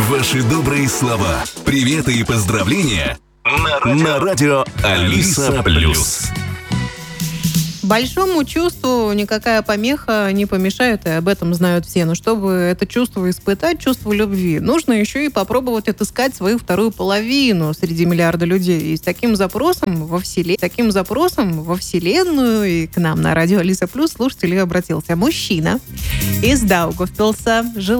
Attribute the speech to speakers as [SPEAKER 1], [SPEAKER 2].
[SPEAKER 1] Ваши добрые слова, приветы и поздравления на радио Алиса Плюс.
[SPEAKER 2] Большому чувству никакая помеха не помешает, и об этом знают все. Но чтобы это чувство испытать, чувство любви, нужно еще и попробовать отыскать свою вторую половину среди миллиарда людей. И с таким запросом во Вселенную и к нам на радио Алиса Плюс слушатель обратился мужчина из Даугавпилса,